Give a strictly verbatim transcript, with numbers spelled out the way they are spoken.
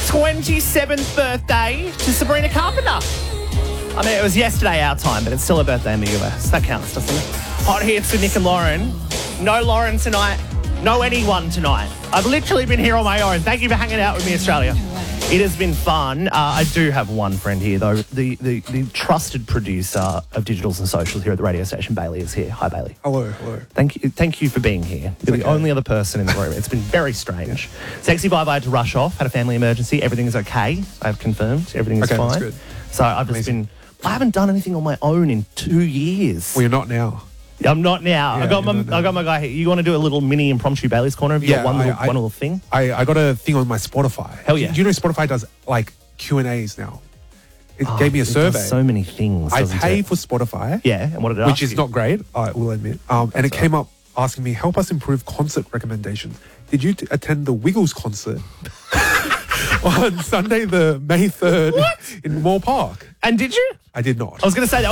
twenty-seventh birthday to Sabrina Carpenter. I mean, it was yesterday our time, but it's still a birthday in the U S. That counts, doesn't it? Hot hits with Nick and Lauren. No Lauren tonight. No anyone tonight. I've literally been here on my own. Thank you for hanging out with me, Australia. It has been fun. Uh, I do have one friend here, though. The, the the trusted producer of Digitals and Socials here at the radio station, Bailey, is here. Hi, Bailey. Hello, hello. Thank you thank you for being here. You're the okay. only other person in the room. It's been very strange. Sexy Vibe, I had to rush off, had a family emergency. Everything is okay. I've confirmed. Everything is Okay, fine. that's good. So I've just Amazing. been... I haven't done anything on my own in two years. Well, you're not now. I'm not now. Yeah, I got my you're not now. I got my guy here. You want to do a little mini impromptu Bailey's Corner? Have you Yeah, got one little, I- I- one little thing? I, I got a thing on my Spotify. Hell yeah. Do you know Spotify does like Q and A's now? It Oh, gave me a it does survey. so many things. I doesn't pay it? for Spotify. Yeah, and what did it Which ask is you? not great, I will admit. Um, and it That's came up asking me, help us improve concert recommendations. Did you t- attend the Wiggles concert on Sunday, the May third What? in Moore Park? And did you? I did not. I was going to say that.